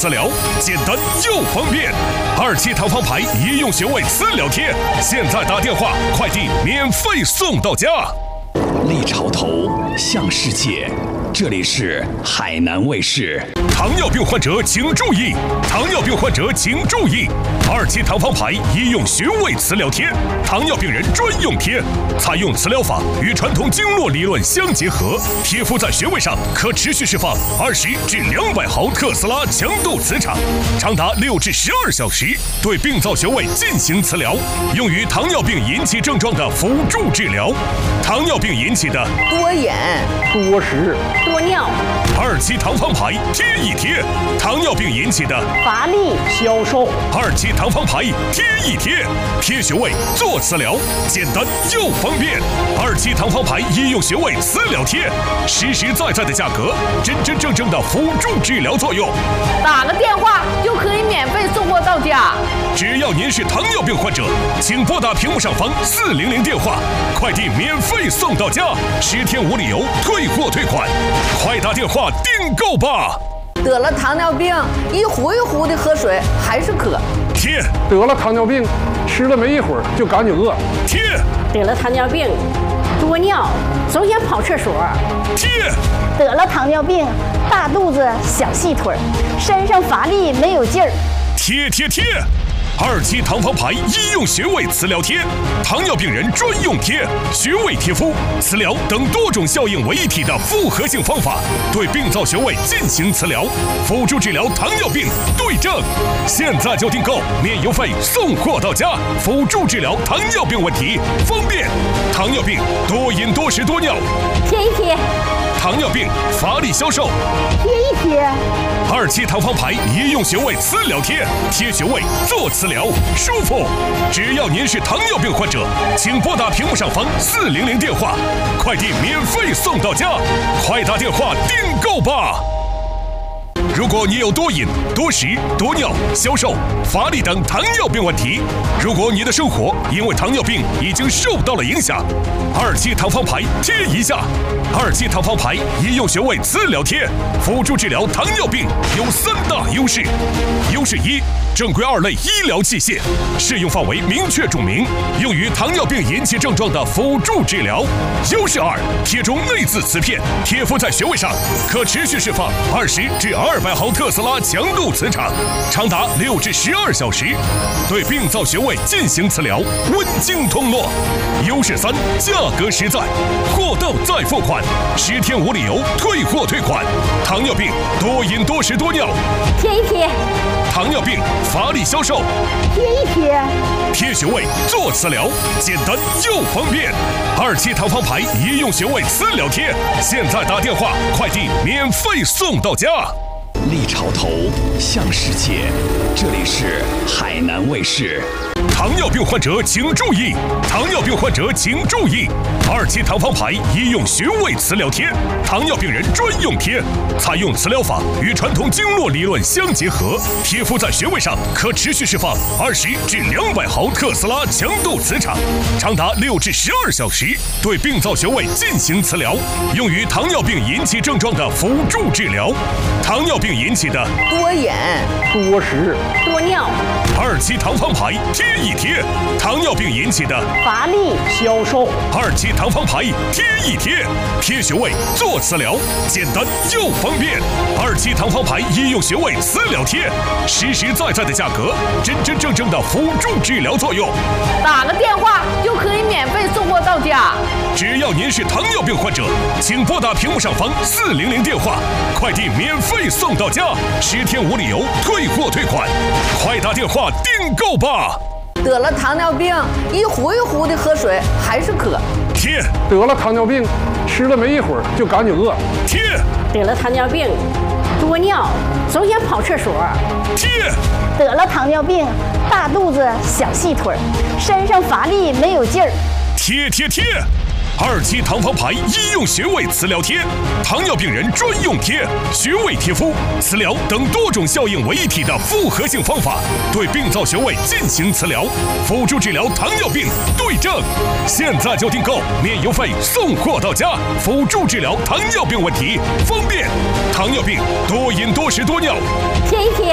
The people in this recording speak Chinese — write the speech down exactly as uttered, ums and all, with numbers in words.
磁疗，简单又方便。二期糖方牌医用穴位磁疗贴，现在打电话，快递免费送到家。 立潮头，向世界。这里是海南卫视。 糖尿病患者请注意！糖尿病患者请注意！二期糖方牌医用穴位磁疗贴，糖尿病人专用贴，采用磁疗法与传统经络理论相结合，贴敷在穴位上可持续释放二十至两百毫特斯拉强度磁场，长达六至十二小时，对病灶穴位进行磁疗，用于糖尿病引起症状的辅助治疗。糖尿病引起的多饮、 多食、 多尿。 二期糖方牌贴一贴，糖尿病引起的乏力、 消瘦。 二期糖方牌贴一贴，贴穴位做磁疗，简单又方便。二期糖方牌医用穴位磁疗贴，实实在在的价格，真真正正的辅助治疗作用。 打个电话就可以免费送货到家。 只要您是糖尿病患者，请拨打屏幕上方四零零电话，快递免费送到家，十天无理由退货退款，快打电话订购吧。 得了糖尿病，一壶一壶的喝水还是渴。 贴。 得了糖尿病，吃了没一会儿就感觉饿。 贴。 得了糖尿病，多尿，总想跑厕所。 贴。 得了糖尿病，大肚子小细腿，身上乏力没有劲儿。 贴贴贴。二期糖方牌医用穴位磁疗贴，糖尿病人专用贴，穴位贴敷、磁疗等多种效应为一体的复合性方法，对病灶穴位进行磁疗，辅助治疗糖尿病对症。现在就订购，免邮费送货到家，辅助治疗糖尿病问题，方便。糖尿病多饮多食多尿， 贴一贴。 糖尿病乏力消瘦， 贴一贴。 二期糖方牌医用穴位磁疗贴，贴穴位做磁疗，舒服。只要您是糖尿病患者，请拨打屏幕上方四零零电话，快递免费送到家，快打电话订购吧。如果你有多饮、多食、多尿、消瘦、乏力等糖尿病问题，如果你的生活因为糖尿病已经受到了影响，二期糖方牌贴一下。二期糖方牌医用穴位磁疗贴，辅助治疗糖尿病有三大优势。优势一，正规二类医疗器械，适用范围明确注明，用于糖尿病引起症状的辅助治疗。优势二，贴中内置磁片，贴敷在穴位上，可持续释放二十至二百毫特斯拉强度磁场，长达六至十二小时，对病灶穴位进行磁疗，温经通络。优势三，价格实在，货到再付款，十天无理由退货退款。糖尿病多饮多食多尿， 贴一贴。 糖尿病乏力消瘦， 贴一贴。 贴穴位做磁疗，简单又方便。二期糖方牌医用穴位磁疗贴，现在打电话，快递免费送到家。 立潮头，向世界。这里是海南卫视。 糖尿病患者请注意！糖尿病患者请注意！二期糖方牌医用穴位磁疗贴，糖尿病人专用贴，采用磁疗法与传统经络理论相结合，贴敷在穴位上可持续释放二十至两百毫特斯拉强度磁场，长达六至十二小时，对病灶穴位进行磁疗，用于糖尿病引起症状的辅助治疗。糖尿病引起的多饮、 多食、 多尿。 二期糖方牌贴一贴，糖尿病引起的乏力、 消瘦。 二期糖方牌贴一贴，贴穴位做磁疗，简单又方便。二期糖方牌医用穴位磁疗贴，实实在在的价格，真真正正的辅助治疗作用。 打个电话就可以免费送货到家。 只要您是糖尿病患者，请拨打屏幕上方四零零电话，快递免费送到家，十天无理由退货退款，快打电话订购吧。 得了糖尿病，一壶一壶的喝水还是渴。 贴。 得了糖尿病，吃了没一会儿就感觉饿。 贴。 得了糖尿病，多尿，总想跑厕所。 贴。 得了糖尿病，大肚子小细腿，身上乏力没有劲儿。 贴贴贴。二期糖方牌医用穴位磁疗贴，糖尿病人专用贴，穴位贴敷、磁疗等多种效应为一体的复合性方法，对病灶穴位进行磁疗，辅助治疗糖尿病对症。现在就订购，免邮费送货到家，辅助治疗糖尿病问题，方便。糖尿病多饮多食多尿， 贴一贴。